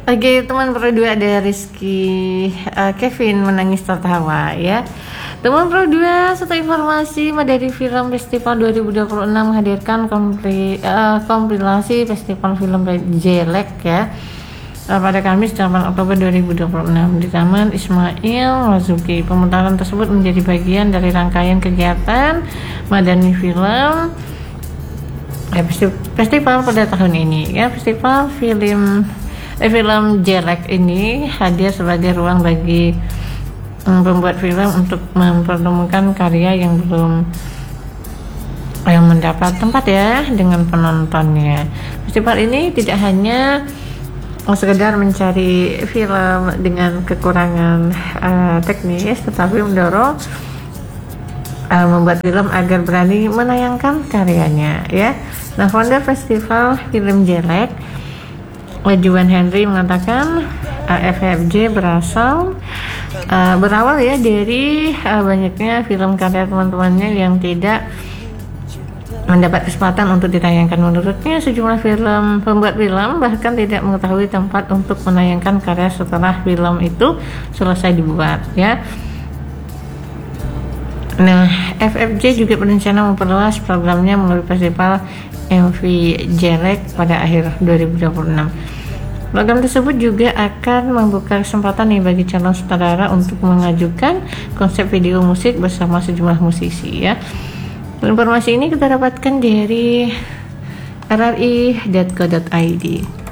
Oke, teman berdua ada Rizky, Kevin menangis tertawa ya. Teman berdua, satu informasi dari film Festival 2026 menghadirkan kompilasi Festival Film Jelek ya. Pada Kamis 8 Oktober 2026 di Taman Ismail Marzuki. Pemutaran tersebut menjadi bagian dari rangkaian kegiatan Madani Film festival pada tahun ini ya. Festival film Jelek ini hadir sebagai ruang bagi pembuat film untuk mempertemukan karya yang belum mendapat tempat ya dengan penontonnya. Festival ini tidak hanya sekedar mencari film dengan kekurangan teknis, tetapi mendorong membuat film agar berani menayangkan karyanya ya. Nah, founder Festival Film Jelek Juan Henry mengatakan FFJ berawal ya dari banyaknya film karya teman-temannya yang tidak mendapat kesempatan untuk ditayangkan. Menurutnya sejumlah pembuat film bahkan tidak mengetahui tempat untuk menayangkan karya setelah film itu selesai dibuat ya. Nah, FFJ juga berencana memperluas programnya melalui festival MV Jelek pada akhir 2026. Program tersebut juga akan membuka kesempatan nih bagi calon sutradara untuk mengajukan konsep video musik bersama sejumlah musisi ya. Informasi ini kita dapatkan dari rri.co.id.